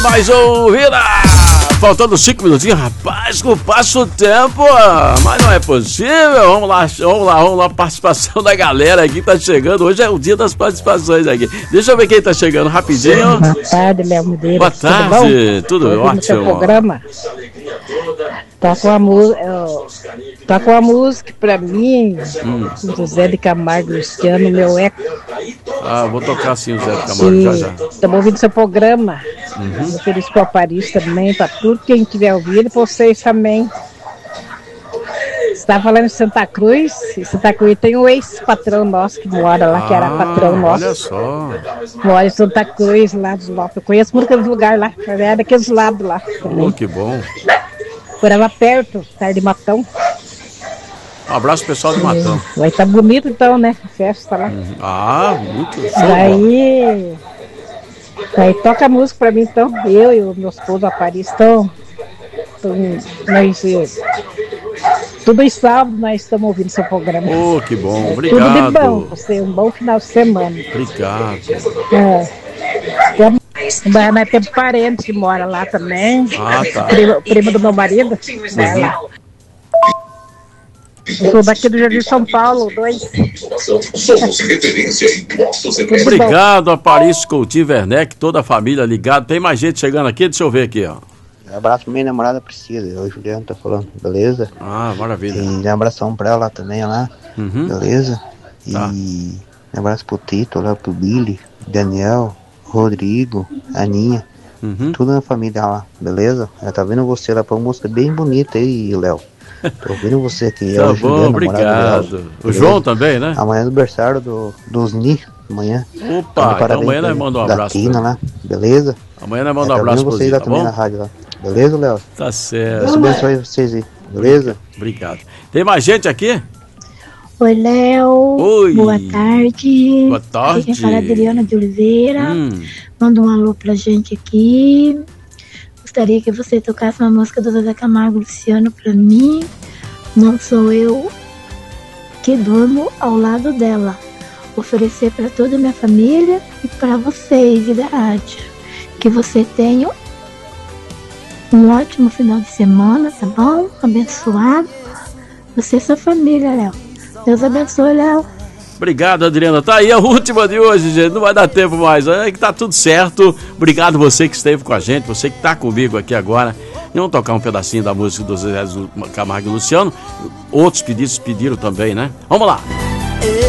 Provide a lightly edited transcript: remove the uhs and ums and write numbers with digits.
Mais ouvida! Faltando 5 minutinhos, rapaz, que passa o tempo, mas não é possível. Vamos lá, participação da galera aqui tá chegando. Hoje é o dia das participações aqui. Deixa eu ver quem tá chegando rapidinho. Boa tarde, Léo Medeiros. Boa tarde, tudo ótimo. No seu programa. Toca uma música pra mim, José de Camargo Luciano, meu eco. Vou tocar sim o Zé de Camargo já. Estamos ouvindo seu programa. Eu feliz com a Paris também, pra tudo quem estiver ouvindo, pra vocês também. Você está falando em Santa Cruz. Em Santa Cruz tem um ex-patrão nosso que mora lá, que era patrão nosso. Olha só. Mora em Santa Cruz, lá dos Lopes. Eu conheço muito aqueles lugares lá, é daqueles lados lá. Que bom. Morava perto, tarde de Matão. Um abraço pessoal de Matão. Vai estar bonito então, né? A festa lá. Muito Daí toca a música pra mim então. Eu e o meu esposo, a Paris, tudo em sábado nós estamos ouvindo seu programa. Que bom, obrigado. Tudo de bom, você, um bom final de semana. Obrigado. Nós temos parentes que moram lá também. Tá. Primo do meu marido. Lá. Eu sou daqui do Jardim São Paulo, 2. Obrigado a Paris Coutinho Werneck, toda a família ligada. Tem mais gente chegando aqui? Deixa eu ver aqui, ó. Um abraço pra minha namorada Priscila, o Juliano tá falando, beleza? Maravilha. E um abração pra ela também, lá, beleza? E um abraço pro Tito, lá, pro Billy, Daniel, Rodrigo, Aninha, tudo na família lá, beleza? Ela tá vendo você lá, pra uma música bem bonita aí, Léo. Tô ouvindo você aqui. Tá bom, obrigado. O João também, né? Amanhã é aniversário dos Ni, amanhã. Opa, então amanhã nós mandamos um abraço. Tina, lá, beleza? Amanhã nós mandamos um abraço pra vocês lá também na rádio lá. Beleza, Léo? Tá certo. Deus abençoe vocês aí, beleza? Obrigado. Tem mais gente aqui? Oi, Léo. Oi. Boa tarde. Boa tarde. Aqui quem fala é Adriana de Oliveira. Manda um alô pra gente aqui. Gostaria que você tocasse uma música do Zé Camargo Luciano pra mim. Não sou eu que durmo ao lado dela. Oferecer para toda a minha família e para vocês e da rádio. Que você tenha um ótimo final de semana, tá bom? Abençoado. Você e sua família, Léo. Deus abençoe, Léo. Obrigado, Adriana. Tá aí a última de hoje, gente. Não vai dar tempo mais. É que tá tudo certo. Obrigado você que esteve com a gente, você que tá comigo aqui agora. E vamos tocar um pedacinho da música do Zé Camargo e Luciano. Outros pediram também, né? Vamos lá.